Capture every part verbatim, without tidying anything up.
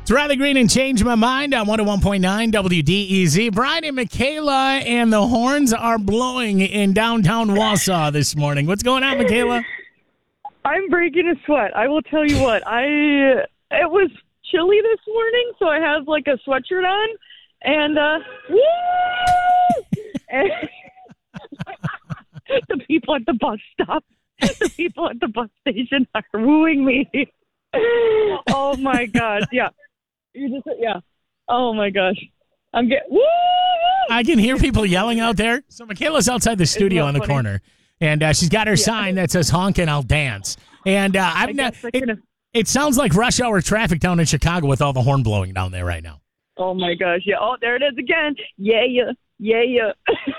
It's Riley Green and Change My Mind on one oh one point nine W D E Z. Brian and Michaela and the horns are blowing in downtown Wausau this morning. What's going on, Michaela? I'm breaking a sweat. I will tell you what. I It was chilly this morning, so I have like a sweatshirt on, and uh, woo! And the people at the bus stop, the people at the bus station are wooing me. Oh my God! Yeah, you just yeah. Oh my gosh, I'm getting woo! I can hear people yelling out there. So Michaela's outside the studio on the funny. corner, and uh, she's got her Yeah. sign that says "Honk and I'll dance." And uh, I've I not. guess I It, could've- it sounds like rush hour traffic down in Chicago with all the horn blowing down there right now. Oh my gosh! Yeah. Oh, there it is again. Yeah, yeah, yeah, yeah.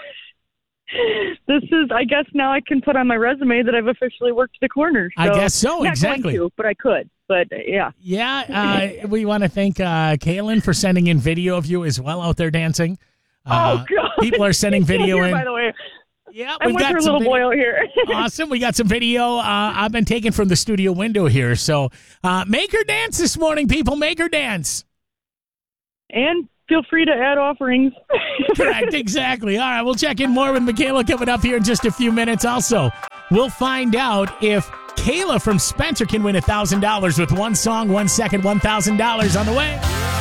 This is, I guess now I can put on my resume that I've officially worked the corner. I So, guess so, not exactly. Going to, but I could. But uh, yeah. Yeah, uh, we want to thank uh, Kaylin for sending in video of you as well out there dancing. Uh, Oh God! People are sending video Here, in. by the way, Yeah, I'm we've with got her some little video. boy out here. Awesome. We got some video uh, I've been taken from the studio window here. So uh, make her dance this morning, people. Make her dance. And feel free to add offerings. Correct. Exactly. All right. We'll check in more with Michaela coming up here in just a few minutes. Also, we'll find out if Kayla from Spencer can win one thousand dollars with one song, one second, one thousand dollars on the way.